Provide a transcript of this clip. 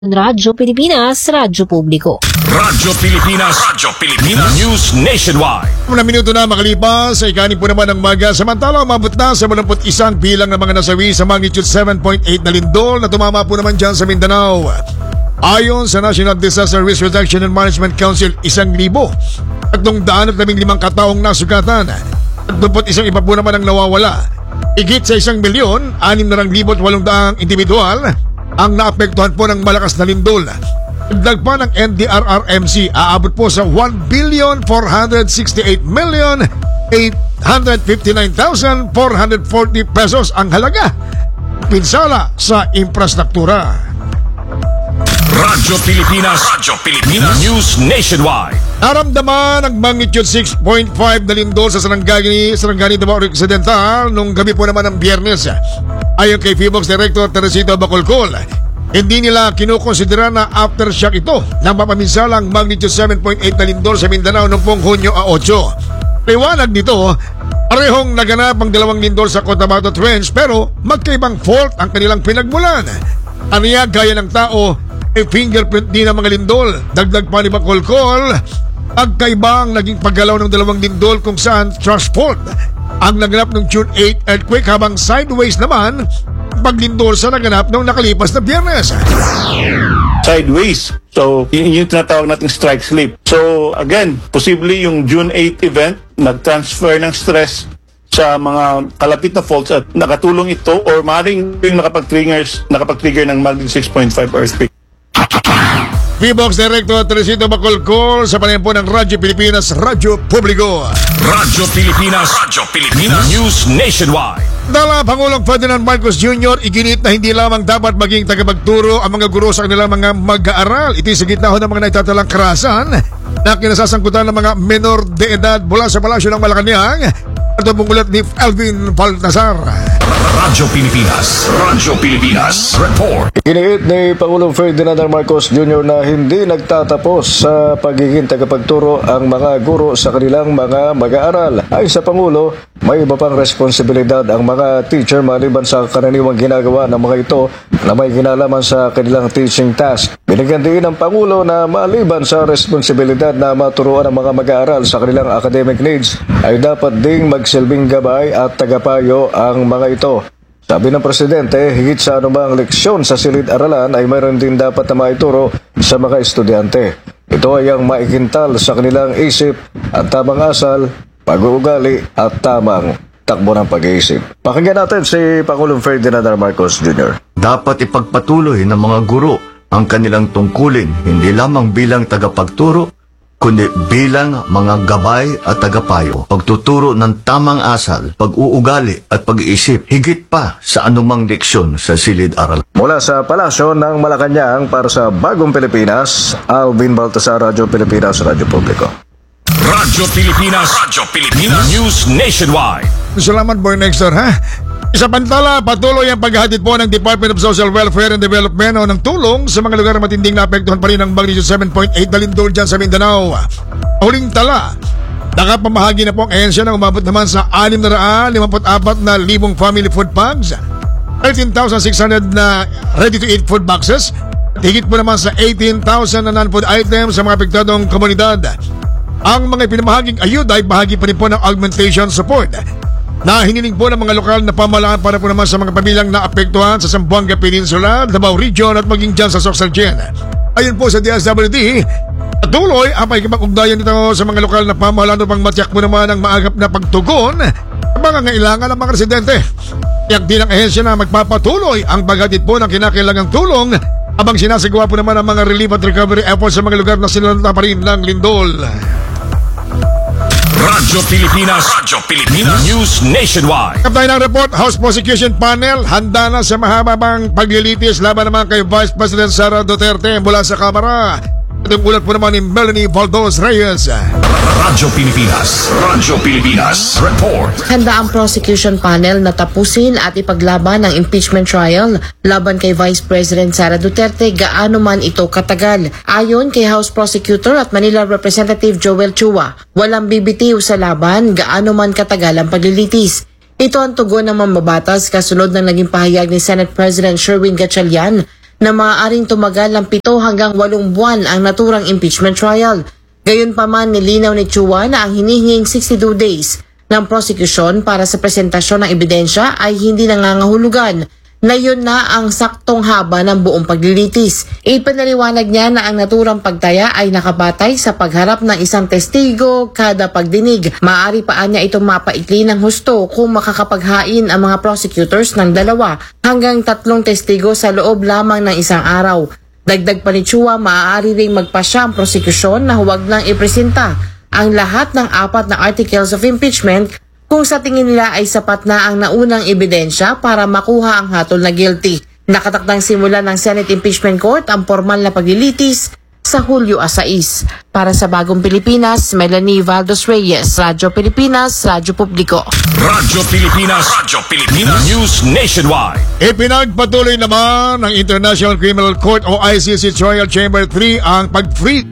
Radyo Pilipinas, Radyo Publiko. Radyo Pilipinas, News Nationwide. 1 minuto na makalipas sa ikanin po naman ng maga. Samantala, umabot na sa 81 bilang ng mga nasawi sa magnitude 7.8 na lindol na tumama po naman dyan sa Mindanao. Ayon sa National Disaster Risk Reduction and Management Council, 1,315 kataong nasugatan. 21 iba po naman ang nawawala. Higit sa 1,602,800 individual ang naapektuhan po ng malakas na lindol. Dagdag pa ng NDRRMC, aabot po sa 1,468,859,440 pesos ang halaga pinsala sa infrastruktura. Radyo Pilipinas, News Nationwide. Naramdaman ang magnitude 6.5 na lindol sa Sarangani, Davao Occidental nung gabi po naman ng Biyernes. Ayon kay PHIVOLCS Director Teresito Bacolcol, hindi nila kinukonsidera na aftershock ito nang mapaminsalang magnitude 7.8 na lindol sa Mindanao noong pong Hunyo 8. Liwanag nito, parehong naganap ang dalawang lindol sa Cotabato Trench pero magkaibang fault ang kanilang pinagmulan. Aniya gaya ng tao, ay fingerprint din ang mga lindol. Dagdag pa ni Bacolcol, magkaibang naging paggalaw ng dalawang lindol kung saan thrust fault ang naganap ng June 8 earthquake habang sideways naman paglindol sa naganap ng nakalipas na Biyernes. Sideways. So, yun yung tinatawag nating strike slip. So, again, posibly yung June 8 event, nag-transfer ng stress sa mga kalapit na faults at nakatulong ito or maaaring yung nakapag-trigger ng magnitude 6.5 earthquake. PHIVOLCS Director Teresito Bacolcol sa panayam po ng Radyo Pilipinas, Radyo Publiko. Radyo Pilipinas, News Nationwide. Dala Pangulong Ferdinand Marcos Jr. iginit na hindi lamang dapat maging tagapagturo ang mga guro sa kanilang mga mag-aaral. Ito'y sa gitna ng mga naitatalang karahasan na kinasasangkutan ng mga menor de edad mula sa Palasyo ng Malacanang. Ito pong ulat ni Alvin Baltazar. Radyo Pilipinas, report. Iniit ni Pangulong Ferdinand Marcos Jr. na hindi nagtatapos sa pagiging tagapagturo ang mga guro sa kanilang mga mag-aaral. Ayon sa Pangulo, may iba pang responsibilidad ang mga teacher maliban sa karaniwang ginagawa ng mga ito na may kinalaman sa kanilang teaching task. Binigyan din ng Pangulo na maliban sa responsibilidad na maturuan ang mga mag-aaral sa kanilang academic needs, ay dapat ding magsilbing gabay at tagapayo ang mga ito. Sabi ng Presidente, higit sa anumang leksyon sa silid-aralan ay mayroon din dapat na maituro sa mga estudyante. Ito ay ang maikintal sa kanilang isip at tamang asal, pag-uugali at tamang takbo ng pag-iisip. Pakinggan natin si Pangulong Ferdinand Marcos Jr. Dapat ipagpatuloy ng mga guro ang kanilang tungkulin hindi lamang bilang tagapagturo, kundi bilang mga gabay at tagapayo, pagtuturo ng tamang asal, pag-uugali at pag-iisip, higit pa sa anumang leksyon sa silid-aral. Mula sa Palasyo ng Malacanang para sa Bagong Pilipinas, Alvin Baltazar, Radyo Pilipinas, Radyo Publiko. Radyo Pilipinas, News Nationwide. Salamat, Boy Nextor, ha? Sa pantala, patuloy ang paghahatid po ng Department of Social Welfare and Development o ng tulong sa mga lugar na matinding naapektuhan pa rin ng magnitude 7.8 na lindol dyan sa Mindanao. Huling tala, nakapamahagi na po ang ahensya na umabot naman sa 654,000 family food packs, 13,600 na ready-to-eat food boxes, at higit po naman sa 18,000 na non-food items sa mga apektadong komunidad. Ang mga pinamahaging ayuda ay bahagi pa rin po ng augmentation support na hiniling po ng mga lokal na pamahalaan para po naman sa mga pamilyang naapektuhan sa Zamboanga Peninsula, Davao Region at maging dyan sa Sorsogon. Ayon po sa DSWD, patuloy ang pakikipag-ugnayan nito sa mga lokal na pamahalaan upang matiyak po naman ang maagap na pagtugon sa mga ngailangan ng mga residente. Tiyak din ang ahensya na magpapatuloy ang paghatid po ng kinakailangang tulong habang sinasagawa po naman ang mga relief at recovery efforts sa mga lugar na sinalanta pa rin ng lindol. Radyo Pilipinas, News Nationwide. Kapatay ng report, House Prosecution Panel handa na sa mahababang paglilitis laban naman kay Vice President Sara Duterte mula sa Kamara. Itong ulat po naman ni Melanie Valdos Reyes. Radyo Pilipinas, report. Handa ang prosecution panel na tapusin at ipaglaban ang impeachment trial laban kay Vice President Sara Duterte gaano man ito katagal. Ayon kay House Prosecutor at Manila Representative Joel Chua, walang bibitiw sa laban gaano man katagal ang paglilitis. Ito ang tugon ng mambabatas kasunod ng naging pahayag ni Senate President Sherwin Gatchalian na maaaring tumagal ng 7 hanggang 8 buwan ang naturang impeachment trial. Gayunpaman, nilinaw ni Chua na ang hinihinging 62 days ng prosecution para sa presentasyon ng ebidensya ay hindi nangangahulugan na yun na ang saktong haba ng buong paglilitis. Ipinaliwanag niya na ang naturang pagtaya ay nakabatay sa pagharap ng isang testigo kada pagdinig. Maaari pa niya itong mapaikli ng husto kung makakapaghain ang mga prosecutors ng 2 hanggang 3 testigo sa loob lamang ng isang araw. Dagdag pa ni Chua, maaari ring magpasya ang prosekusyon na huwag nang ipresenta ang lahat ng 4 na articles of impeachment kung sa tingin nila ay sapat na ang naunang ebidensya para makuha ang hatol na guilty. Nakatakdang simula ng Senate Impeachment Court ang formal na paglilitis sa Hulyo 6. Para sa Bagong Pilipinas, Melanie Valdos Reyes, Radyo Pilipinas, Radyo Publiko. Radyo Pilipinas. Radyo Pilipinas. News Nationwide. Ipinagpatuloy naman ng International Criminal Court o ICC Trial Chamber 3 ang pag-free